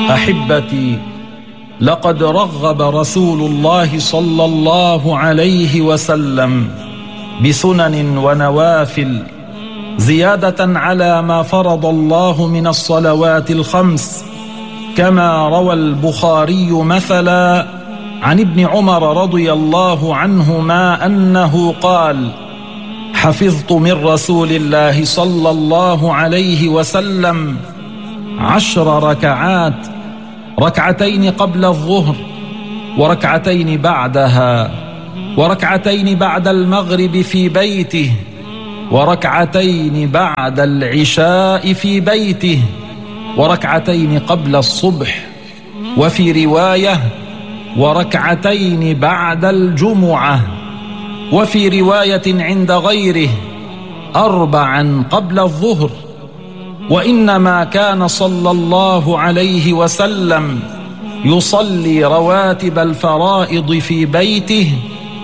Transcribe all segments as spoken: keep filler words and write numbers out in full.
أحبتي، لقد رغب رسول الله صلى الله عليه وسلم بسنن ونوافل زيادة على ما فرض الله من الصلوات الخمس، كما روى البخاري مثلا عن ابن عمر رضي الله عنهما أنه قال: حفظت من رسول الله صلى الله عليه وسلم عشر ركعات، ركعتين قبل الظهر وركعتين بعدها، وركعتين بعد المغرب في بيته، وركعتين بعد العشاء في بيته، وركعتين قبل الصبح، وفي رواية وركعتين بعد الجمعة، وفي رواية عند غيره أربعا قبل الظهر. وإنما كان صلى الله عليه وسلم يصلي رواتب الفرائض في بيته،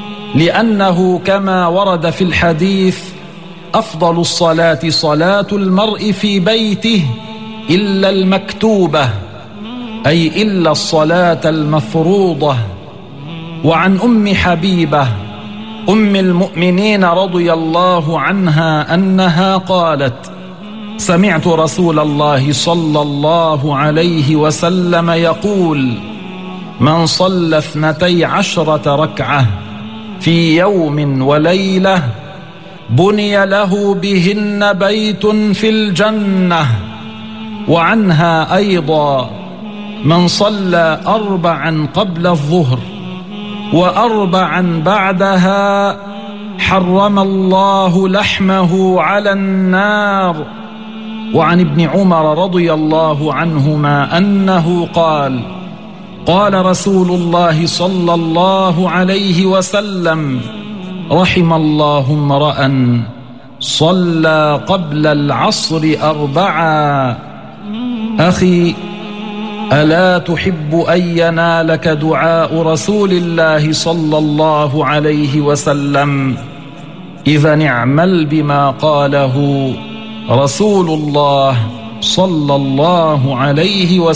لأنه كما ورد في الحديث: أفضل الصلاة صلاة المرء في بيته إلا المكتوبة، أي إلا الصلاة المفروضة. وعن أم حبيبة أم المؤمنين رضي الله عنها أنها قالت: سمعت رسول الله صلى الله عليه وسلم يقول: من صلى اثنتي عشرة ركعة في يوم وليلة بني له بهن بيت في الجنة. وعنها أيضا: من صلى أربعا قبل الظهر وأربعا بعدها حرم الله لحمه على النار. وعن ابن عمر رضي الله عنهما أنه قال: قال رسول الله صلى الله عليه وسلم: رحم الله امرأ صلى قبل العصر أربعا. أخي، ألا تحب أن ينالك دعاء رسول الله صلى الله عليه وسلم؟ إذا اعمل بما قاله رسول الله صلى الله عليه وسلم.